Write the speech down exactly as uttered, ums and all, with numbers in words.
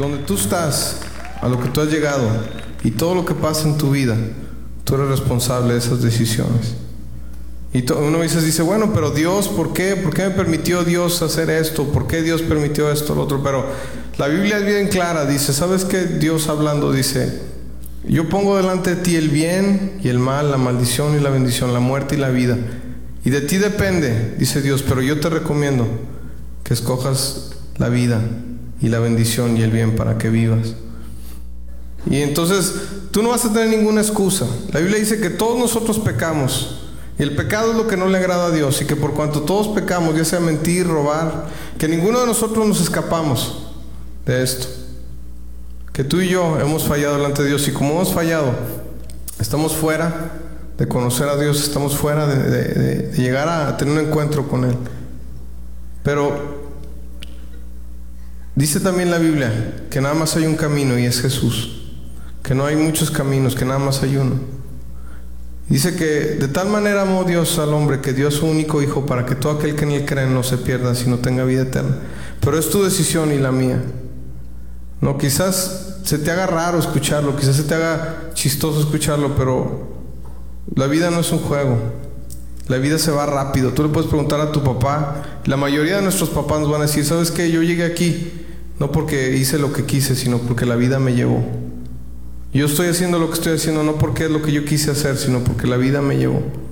donde tú estás, a lo que tú has llegado y todo lo que pasa en tu vida, tú eres responsable de esas decisiones. Y uno a veces dice, bueno, pero Dios, ¿por qué? ¿Por qué me permitió Dios hacer esto? ¿Por qué Dios permitió esto, lo otro? Pero la Biblia es bien clara, dice, ¿sabes qué? Dios hablando dice, yo pongo delante de ti el bien y el mal, la maldición y la bendición, la muerte y la vida. Y de ti depende, dice Dios, pero yo te recomiendo que escojas la vida y la bendición y el bien para que vivas. Y entonces tú no vas a tener ninguna excusa. La Biblia dice que todos nosotros pecamos. Y el pecado es lo que no le agrada a Dios. Y que por cuanto todos pecamos, ya sea mentir, robar, que ninguno de nosotros nos escapamos de esto. Que tú y yo hemos fallado delante de Dios. Y como hemos fallado, estamos fuera de conocer a Dios. Estamos fuera de, de, de, de llegar a tener un encuentro con Él. Pero dice también la Biblia que nada más hay un camino y es Jesús. Que no hay muchos caminos, que nada más hay uno. Dice que de tal manera amó Dios al hombre que dio a su único hijo para que todo aquel que en él cree no se pierda, sino tenga vida eterna. Pero es tu decisión y la mía. No, quizás se te haga raro escucharlo, quizás se te haga chistoso escucharlo, pero la vida no es un juego. La vida se va rápido. Tú le puedes preguntar a tu papá. La mayoría de nuestros papás nos van a decir, ¿sabes qué? Yo llegué aquí no porque hice lo que quise, sino porque la vida me llevó. Yo estoy haciendo lo que estoy haciendo no porque es lo que yo quise hacer, sino porque la vida me llevó.